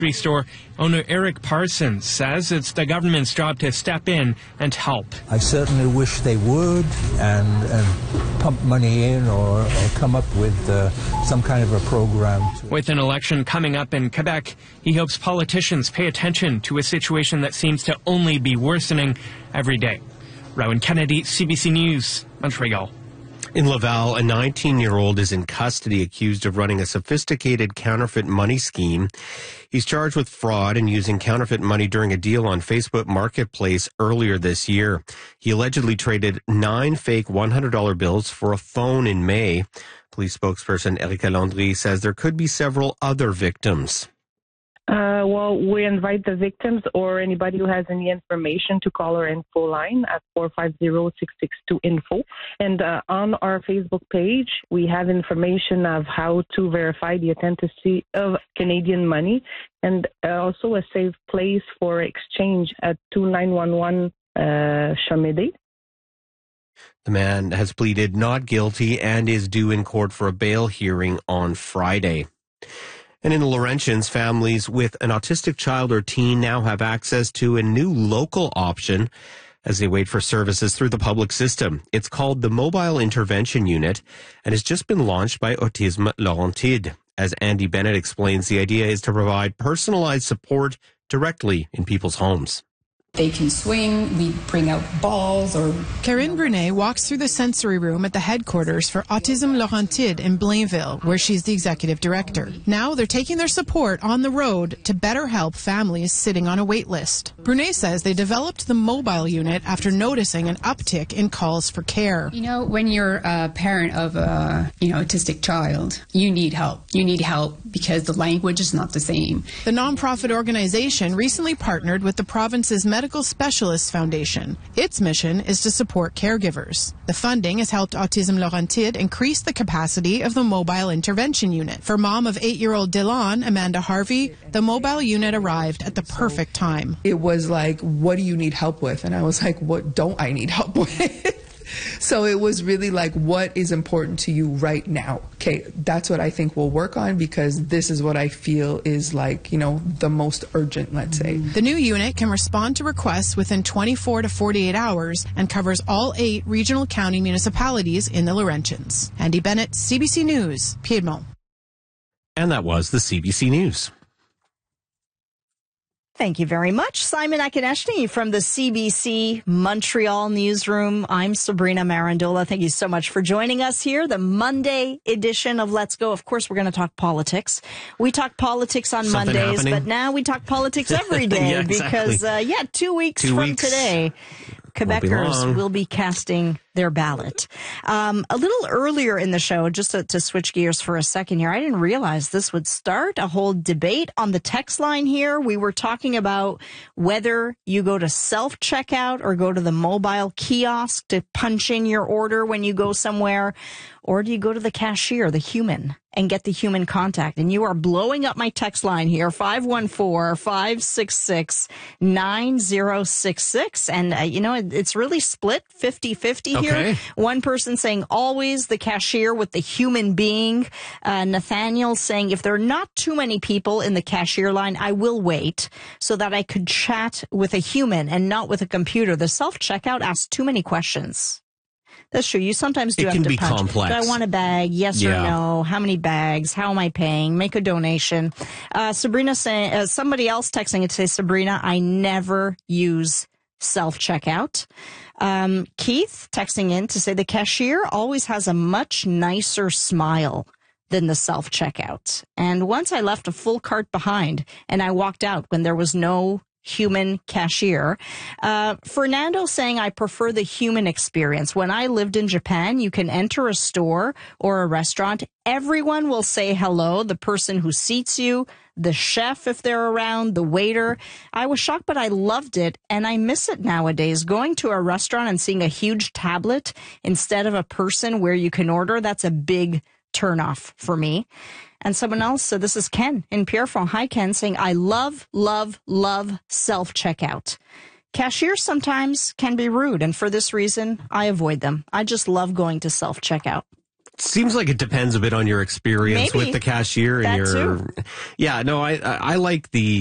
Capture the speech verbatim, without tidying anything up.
store owner Eric Parsons says it's the government's job to step in and help. I certainly wish they would and, and pump money in or, or come up with uh, some kind of a program. To... With an election coming up in Quebec, he hopes politicians pay attention to a situation that seems to only be worsening every day. Rowan Kennedy, C B C News, Montreal. In Laval, a nineteen-year-old is in custody accused of running a sophisticated counterfeit money scheme. He's charged with fraud and using counterfeit money during a deal on Facebook Marketplace earlier this year. He allegedly traded nine fake one hundred dollar bills for a phone in May. Police spokesperson Erika Landry says there could be several other victims. Uh, well, we invite the victims or anybody who has any information to call our info line at four five zero, six six two, info. And uh, on our Facebook page, we have information of how to verify the authenticity of Canadian money and uh, also a safe place for exchange at two nine one one uh, Chamede. The man has pleaded not guilty and is due in court for a bail hearing on Friday. And in Laurentians, families with an autistic child or teen now have access to a new local option as they wait for services through the public system. It's called the Mobile Intervention Unit and has just been launched by Autisme Laurentide. As Andy Bennett explains, the idea is to provide personalized support directly in people's homes. They can swing, we bring out balls or... Karine Brunet walks through the sensory room at the headquarters for Autisme Laurentide in Blainville, where she's the executive director. Now they're taking their support on the road to better help families sitting on a wait list. Brunet says they developed the mobile unit after noticing an uptick in calls for care. You know, when you're a parent of a, you know, autistic child, you need help. You need help because the language is not the same. The nonprofit organization recently partnered with the province's Medical Specialists Foundation. Its mission is to support caregivers. The funding has helped Autisme Laurentide increase the capacity of the mobile intervention unit. For mom of eight-year-old Dylan, Amanda Harvey, the mobile unit arrived at the perfect time. It was like, what do you need help with? And I was like, what don't I need help with? So it was really like, what is important to you right now? Okay, that's what I think we'll work on because this is what I feel is like, you know, the most urgent, let's say. The new unit can respond to requests within twenty-four to forty-eight hours and covers all eight regional county municipalities in the Laurentians. Andy Bennett, C B C News, Piedmont. And that was the C B C News. Thank you very much, Simon Akineshny from the C B C Montreal newsroom. I'm Sabrina Marandola. Thank you so much for joining us here, the Monday edition of Let's Go. Of course, we're going to talk politics. We talk politics on Something Mondays, happening. but now we talk politics every day Yeah, exactly. because, uh, yeah, two weeks Two from weeks. today, Quebecers will be casting their ballot. Um, a little earlier in the show, just to, to switch gears for a second here, I didn't realize this would start a whole debate on the text line here. We were talking about whether you go to self-checkout or go to the mobile kiosk to punch in your order when you go somewhere, or do you go to the cashier, the human, and get the human contact? And you are blowing up my text line here, five one four, five six six, nine zero six six. And, uh, you know, it, it's really split fifty-fifty here. Okay. One person saying always the cashier with the human being. Uh, Nathaniel saying if there are not too many people in the cashier line, I will wait so that I could chat with a human and not with a computer. The self-checkout asks too many questions. That's true. You sometimes do It have can to be punch. complex. Do I want a bag? Yes Yeah. or no? How many bags? How am I paying? Make a donation. Uh, Sabrina saying, uh, somebody else texting it to say, Sabrina, I never use self-checkout. Um, Keith texting in to say the cashier always has a much nicer smile than the self-checkout. And once I left a full cart behind and I walked out when there was no human cashier. Uh, Fernando saying, I prefer the human experience. When I lived in Japan, you can enter a store or a restaurant. Everyone will say hello. The person who seats you, the chef, if they're around, the waiter. I was shocked, but I loved it. And I miss it nowadays. Going to a restaurant and seeing a huge tablet instead of a person where you can order, that's a big turnoff for me. And someone else, so this is Ken in Pierrefonds. Hi, Ken, saying, I love, love, love self-checkout. Cashiers sometimes can be rude, and for this reason, I avoid them. I just love going to self-checkout. Seems like it depends a bit on your experience Maybe. with the cashier and That your. too. Yeah, no, I I I like the